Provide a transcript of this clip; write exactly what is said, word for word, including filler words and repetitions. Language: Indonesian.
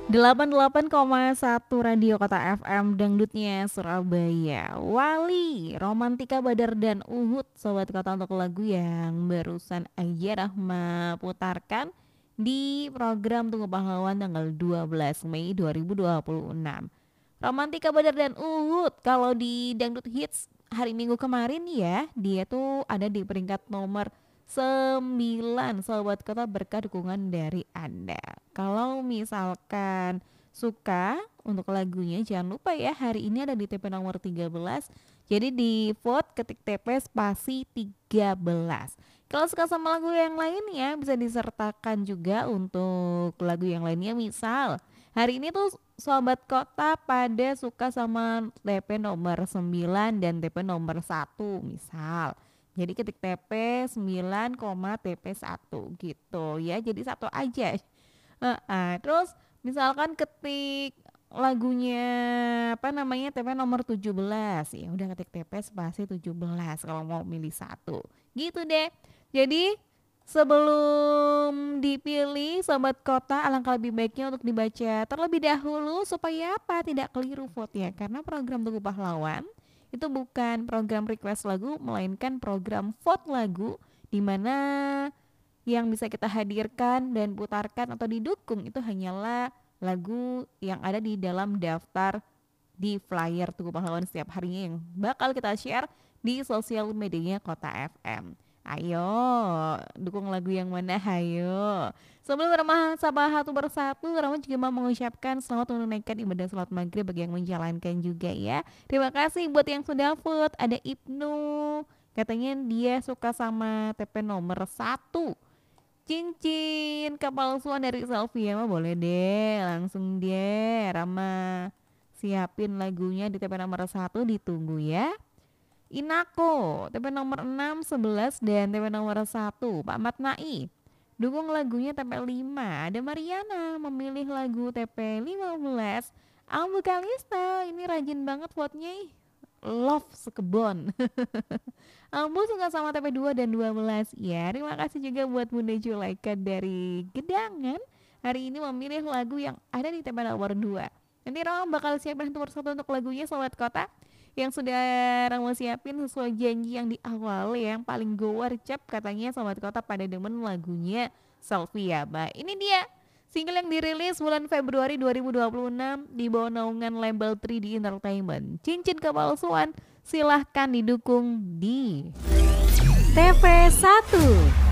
delapan puluh delapan koma satu Radio Kota F M Dangdutnya Surabaya. Wali, Romantika Badar dan Uhud. Sobat Kota, untuk lagu yang barusan aja Rahma putarkan di program Tunggu Pahlawan tanggal dua belas Mei dua ribu dua puluh enam. Romantika Badar dan Uhud kalau di Dangdut Hits hari Minggu kemarin ya, dia tuh ada di peringkat nomor sembilan. Sobat Kota, berkah dukungan dari Anda. Kalau misalkan suka untuk lagunya, jangan lupa ya, hari ini ada di T P nomor tiga belas. Jadi di vote ketik T P spasi tiga belas. Kalau suka sama lagu yang lainnya bisa disertakan juga untuk lagu yang lainnya. Misal hari ini tuh Sobat Kota pada suka sama T P nomor sembilan dan T P nomor satu misal. Jadi ketik T P sembilan, T P satu gitu ya. Jadi satu aja. Heeh. Terus misalkan ketik lagunya apa namanya T P nomor tujuh belas, ya udah ketik T P spasi tujuh belas kalau mau milih satu. Gitu deh. Jadi sebelum dipilih Sobat Kota, alangkah lebih baiknya untuk dibaca terlebih dahulu supaya apa? Tidak keliru vote ya. Karena program Tugu Pahlawan itu bukan program request lagu, melainkan program vote lagu, di mana yang bisa kita hadirkan dan putarkan atau didukung itu hanyalah lagu yang ada di dalam daftar di flyer Tugu Pahlawan setiap harinya yang bakal kita share di sosial medianya Kota F M. Ayo, dukung lagu yang mana? Ayo. Sebelum Rama Sabah satu persatu, Rama juga mau mengucapkan selamat menunaikan ibadah salat maghrib bagi yang menjalankan juga ya. Terima kasih buat yang sudah vote. Ada Ibnu, katanya dia suka sama T P nomor satu. Cincin kepalsuan dari Selvia mah boleh deh, langsung deh Rama siapin lagunya di T P nomor satu, ditunggu ya. Inako T P nomor enam, sebelas dan T P nomor satu Pak Matnai dukung lagunya T P lima. Ada Mariana memilih lagu T P lima belas. Ambu Kalista ini rajin banget vote-nya ih. Love sekebon. Ambu suka sama T P dua dan dua belas ya. Terima kasih juga buat Bunda Julaika dari Gedangan. Hari ini memilih lagu yang ada di T P nomor dua. Nanti Rama bakal siapin satu persatu untuk lagunya Sobat Kota. Yang sudah Rama siapin sesuai janji yang di awal, yang paling gowar-cap katanya Sobat Kota pada demen lagunya Selvia. Bah, ini dia single yang dirilis bulan Februari dua ribu dua puluh enam di bawah naungan label tiga D Entertainment. Cincin Kepalsuan, silahkan didukung di T V satu.